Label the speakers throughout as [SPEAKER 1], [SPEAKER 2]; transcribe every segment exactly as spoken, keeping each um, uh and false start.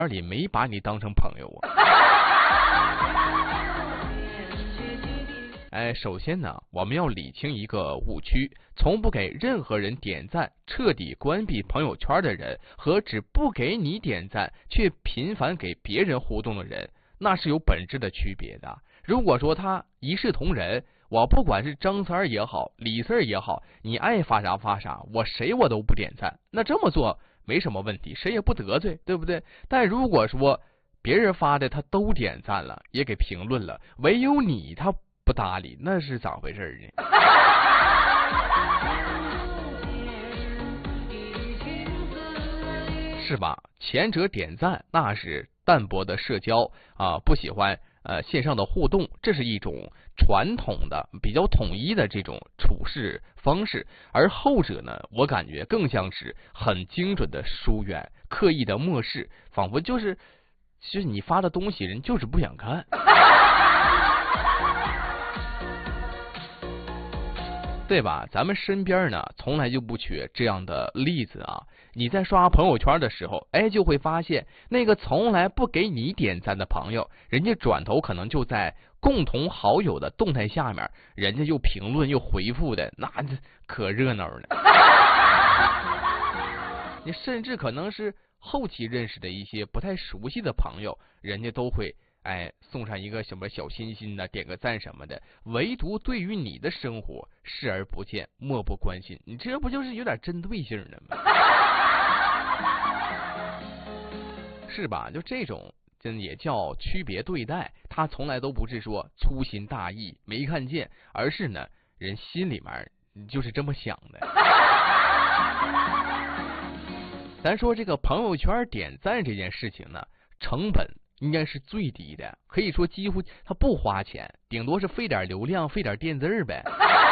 [SPEAKER 1] 里没把你当成朋友啊。哎，首先呢，我们要理清一个误区：从不给任何人点赞，彻底关闭朋友圈的人，和只不给你点赞却频繁给别人互动的人，那是有本质的区别的。如果说他一视同仁，我不管是张三也好，李四也好，你爱发啥发啥，我谁我都不点赞，那这么做没什么问题，谁也不得罪，对不对？但如果说别人发的他都点赞了，也给评论了，唯有你他不搭理，那是咋回事呢？是吧？前者点赞那是淡薄的社交啊，不喜欢呃线上的互动，这是一种传统的比较统一的这种处事方式。而后者呢，我感觉更像是很精准的疏远，刻意的漠视，仿佛就是其实你发的东西人就是不想看。对吧？咱们身边呢，从来就不缺这样的例子啊。你在刷朋友圈的时候，哎，就会发现那个从来不给你点赞的朋友，人家转头可能就在共同好友的动态下面，人家又评论又回复的，那可热闹了。你甚至可能是后期认识的一些不太熟悉的朋友，人家都会哎，送上一个什么小心心的，点个赞什么的，唯独对于你的生活视而不见，漠不关心，你这不就是有点针对性的吗？是吧？就这种，真也叫区别对待，他从来都不是说粗心大意没看见，而是呢，人心里面就是这么想的。咱说这个朋友圈点赞这件事情呢，成本应该是最低的，可以说几乎它不花钱，顶多是费点流量，费点电字呗，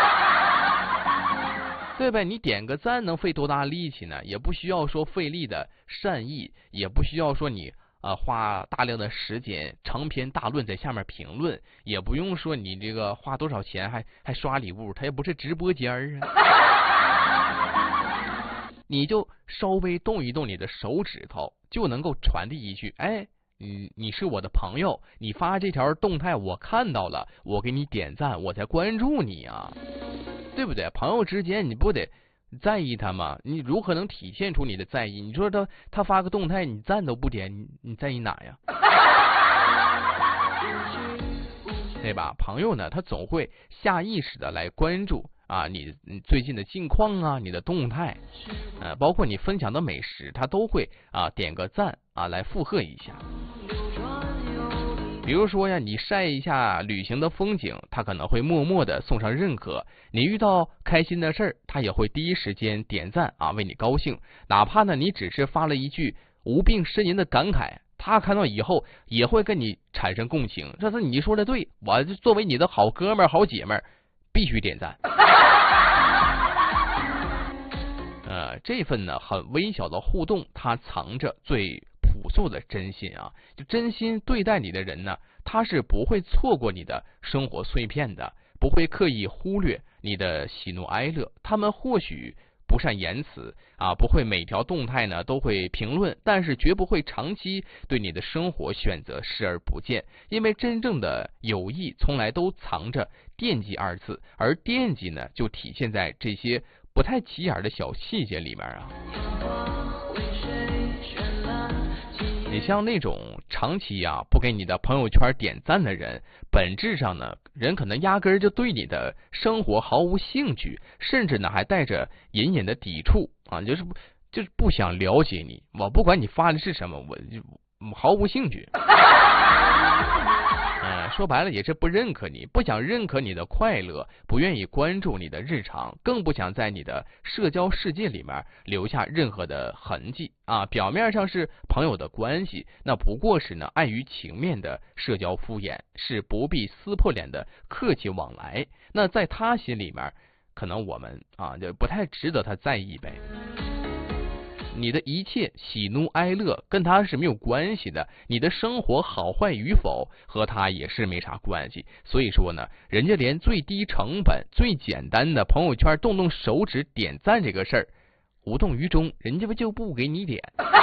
[SPEAKER 1] 对呗？你点个赞能费多大力气呢？也不需要说费力的善意，也不需要说你啊、呃、花大量的时间长篇大论在下面评论，也不用说你这个花多少钱还还刷礼物，它也不是直播间啊。你就稍微动一动你的手指头，就能够传递一句，哎。你你是我的朋友，你发这条动态我看到了，我给你点赞，我才关注你啊，对不对？朋友之间你不得在意他吗？你如何能体现出你的在意？你说他他发个动态你赞都不点，你你在意哪呀？对吧？朋友呢，他总会下意识的来关注啊，你你最近的近况啊，你的动态，呃，包括你分享的美食，他都会啊点个赞啊来附和一下。比如说呀，你晒一下旅行的风景，他可能会默默的送上认可；你遇到开心的事儿，他也会第一时间点赞啊，为你高兴。哪怕呢，你只是发了一句无病呻吟的感慨，他看到以后也会跟你产生共情。这是你说的对，我作为你的好哥们儿、好姐们儿，必须点赞。呃，这份呢很微小的互动，它藏着最朴素的真心啊！就真心对待你的人呢，他是不会错过你的生活碎片的，不会刻意忽略你的喜怒哀乐。他们或许不善言辞啊，不会每条动态呢都会评论，但是绝不会长期对你的生活选择视而不见。因为真正的友谊从来都藏着惦记二字，而惦记呢，就体现在这些不太起眼的小细节里面啊。你像那种长期啊不给你的朋友圈点赞的人，本质上呢，人可能压根儿就对你的生活毫无兴趣，甚至呢还带着隐隐的抵触啊，就是不就是不想了解你。我不管你发的是什么，我就毫无兴趣。嗯，说白了也是不认可你，不想认可你的快乐，不愿意关注你的日常，更不想在你的社交世界里面留下任何的痕迹啊。表面上是朋友的关系，那不过是呢碍于情面的社交敷衍，是不必撕破脸的客气往来。那在他心里面，可能我们啊就不太值得他在意呗。你的一切喜怒哀乐跟他是没有关系的，你的生活好坏与否和他也是没啥关系。所以说呢，人家连最低成本最简单的朋友圈动动手指点赞这个事儿无动于衷，人家不就不给你点。